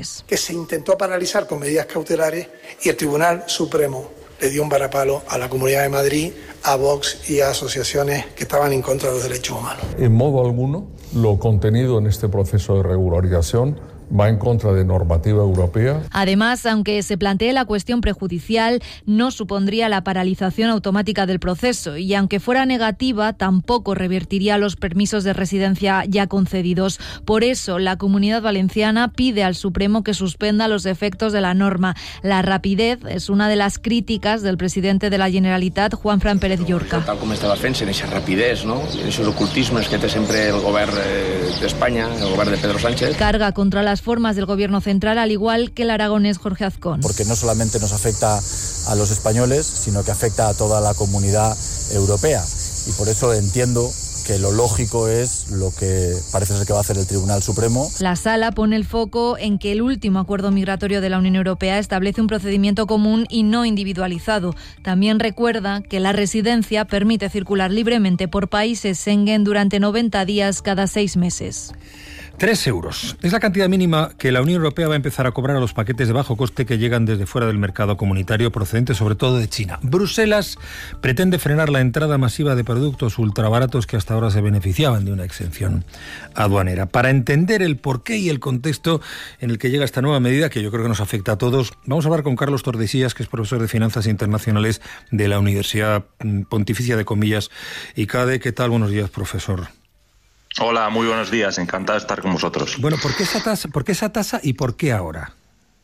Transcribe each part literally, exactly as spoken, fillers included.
españoles. Que se intentó paralizar con medidas cautelares y el Tribunal Supremo le dio un varapalo a la Comunidad de Madrid, a Vox y a asociaciones que estaban en contra de los derechos humanos. En modo alguno, lo contenido en este proceso de regularización va en contra de normativa europea. Además, aunque se plantee la cuestión prejudicial, no supondría la paralización automática del proceso y, aunque fuera negativa, tampoco revertiría los permisos de residencia ya concedidos. Por eso, la Comunidad Valenciana pide al Supremo que suspenda los efectos de la norma. La rapidez es una de las críticas del presidente de la Generalitat, Juanfran Pérez Llorca. Tal com estava fent, en aquesta rapidez, no? en aquests ocultismes que té sempre el govern d'Espanya, el govern de Pedro Sánchez. Carga contra las formas del gobierno central, al igual que el aragonés Jorge Azcón. Porque no solamente nos afecta a los españoles, sino que afecta a toda la comunidad europea. Y por eso entiendo que lo lógico es lo que parece ser que va a hacer el Tribunal Supremo. La Sala pone el foco en que el último acuerdo migratorio de la Unión Europea establece un procedimiento común y no individualizado. También recuerda que la residencia permite circular libremente por países Schengen durante noventa días cada seis meses. Tres euros. Es la cantidad mínima que la Unión Europea va a empezar a cobrar a los paquetes de bajo coste que llegan desde fuera del mercado comunitario, procedentes sobre todo de China. Bruselas pretende frenar la entrada masiva de productos ultrabaratos que hasta ahora se beneficiaban de una exención aduanera. Para entender el porqué y el contexto en el que llega esta nueva medida, que yo creo que nos afecta a todos, vamos a hablar con Carlos Tordesillas, que es profesor de Finanzas Internacionales de la Universidad Pontificia de Comillas y C A D E. ¿Qué tal? Buenos días, profesor. Hola, muy buenos días, encantado de estar con vosotros. Bueno, ¿por qué esa tasa, por qué esa tasa y por qué ahora?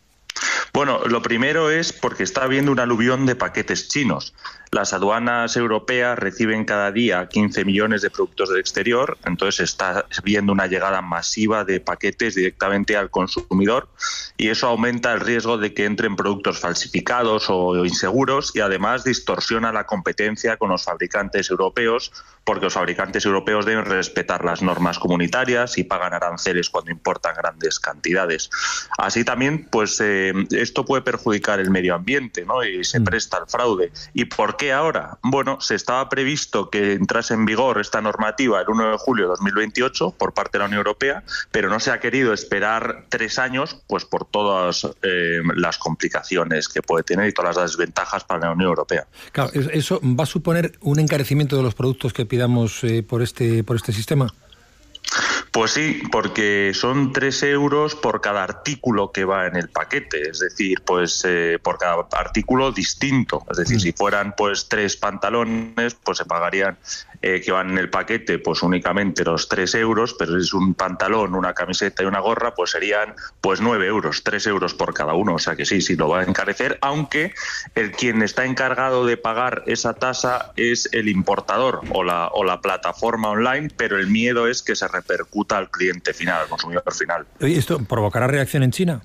Bueno, lo primero es porque está habiendo un aluvión de paquetes chinos. Las aduanas europeas reciben cada día quince millones de productos del exterior, entonces está viendo una llegada masiva de paquetes directamente al consumidor y eso aumenta el riesgo de que entren productos falsificados o inseguros y además distorsiona la competencia con los fabricantes europeos, porque los fabricantes europeos deben respetar las normas comunitarias y pagan aranceles cuando importan grandes cantidades. Así también, pues eh, esto puede perjudicar el medio ambiente, ¿no? Y se presta al fraude. ¿Y por qué ahora? Bueno, se estaba previsto que entrase en vigor esta normativa el uno de julio de dos mil veintiocho por parte de la Unión Europea, pero no se ha querido esperar tres años, pues por todas eh, las complicaciones que puede tener y todas las desventajas para la Unión Europea. Claro, ¿eso va a suponer un encarecimiento de los productos que pidamos eh, por este por este sistema? Pues sí, porque son tres euros por cada artículo que va en el paquete, es decir, pues eh, por cada artículo distinto. Es decir, mm. si fueran pues tres pantalones, pues se pagarían eh, que van en el paquete pues únicamente los tres euros, pero si es un pantalón, una camiseta y una gorra, pues serían pues nueve euros, tres euros por cada uno. O sea que sí, sí lo va a encarecer, aunque el quien está encargado de pagar esa tasa es el importador o la, o la plataforma online, pero el miedo es que se repercuta al cliente final, al consumidor final. ¿Y esto provocará reacción en China?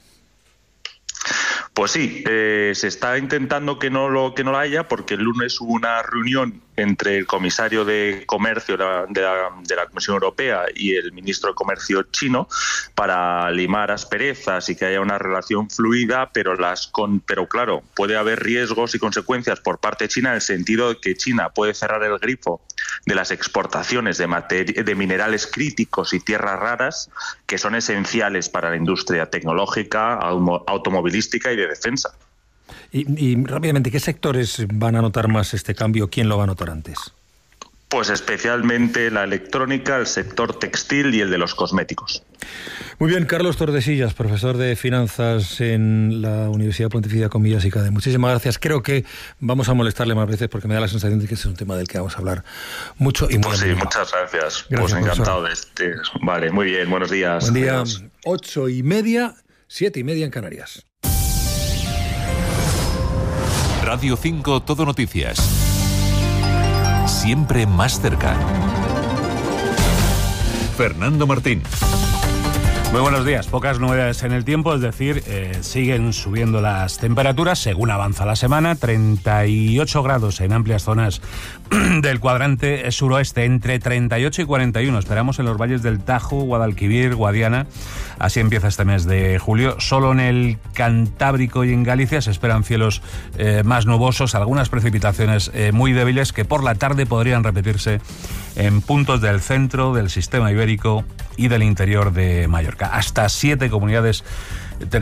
Pues sí, eh, se está intentando que no lo que no la haya, porque el lunes hubo una reunión entre el comisario de Comercio de la, de, la, de la Comisión Europea y el ministro de Comercio chino para limar asperezas y que haya una relación fluida, pero las con, pero claro, puede haber riesgos y consecuencias por parte de China en el sentido de que China puede cerrar el grifo de las exportaciones de, materi- de minerales críticos y tierras raras que son esenciales para la industria tecnológica, autom- automovilística y de defensa. Y, y rápidamente, ¿qué sectores van a notar más este cambio? ¿Quién lo va a notar antes? Pues especialmente la electrónica, el sector textil y el de los cosméticos. Muy bien, Carlos Tordesillas, profesor de Finanzas en la Universidad Pontificia Comillas y C A D E. Muchísimas gracias. Creo que vamos a molestarle más veces porque me da la sensación de que es un tema del que vamos a hablar mucho y muy Pues sí, amigo. muchas gracias. Gracias, pues encantado profesor. de este. Vale, muy bien, buenos días. Buen día. Adiós. Ocho y media, siete y media en Canarias. Radio cinco Todo Noticias. Siempre más cerca. Fernando Martín. Muy buenos días. Pocas novedades en el tiempo, es decir, eh, siguen subiendo las temperaturas según avanza la semana. treinta y ocho grados en amplias zonas del cuadrante suroeste, entre treinta y ocho y cuarenta y uno. Esperamos en los valles del Tajo, Guadalquivir, Guadiana. Así empieza este mes de julio. Solo en el Cantábrico y en Galicia se esperan cielos eh, más nubosos, algunas precipitaciones eh, muy débiles que por la tarde podrían repetirse en puntos del centro, del sistema ibérico y del interior de Mallorca. Hasta siete comunidades tenemos